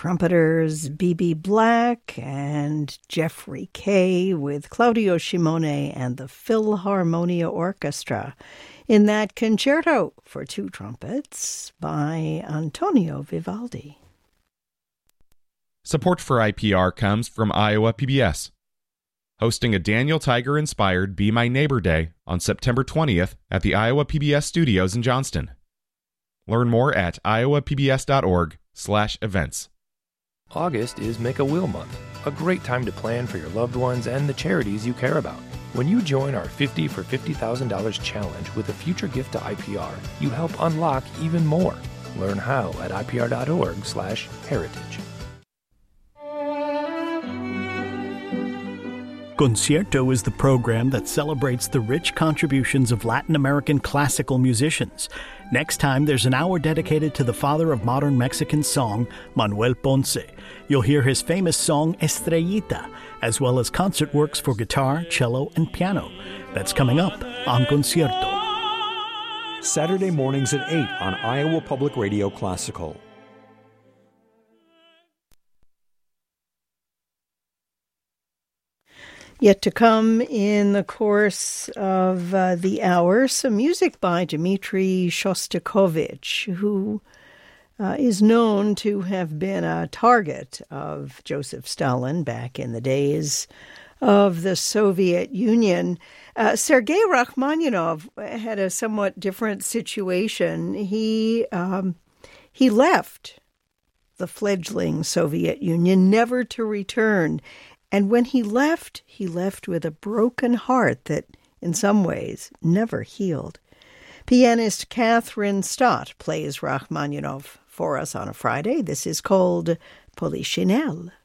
trumpeters B.B. Black and Jeffrey Kay with Claudio Shimone and the Philharmonia Orchestra in that concerto for two trumpets by Antonio Vivaldi. Support for IPR comes from Iowa PBS, hosting a Daniel Tiger-inspired Be My Neighbor Day on September 20th at the Iowa PBS studios in Johnston. Learn more at iowapbs.org/events. August is Make-A-Will Month, a great time to plan for your loved ones and the charities you care about. When you join our 50 for $50,000 challenge with a future gift to IPR, you help unlock even more. Learn how at ipr.org/heritage. Concierto is the program that celebrates the rich contributions of Latin American classical musicians. Next time, there's an hour dedicated to the father of modern Mexican song, Manuel Ponce. You'll hear his famous song, Estrellita, as well as concert works for guitar, cello, and piano. That's coming up on Concierto. Saturday mornings at 8 on Iowa Public Radio Classical. Yet to come in the course of the hour, some music by Dmitri Shostakovich, who is known to have been a target of Joseph Stalin back in the days of the Soviet Union. Sergei Rachmaninoff had a somewhat different situation. He left the fledgling Soviet Union, never to return. And when he left with a broken heart that, in some ways, never healed. Pianist Catherine Stott plays Rachmaninoff for us on a Friday. This is called Polichinelle.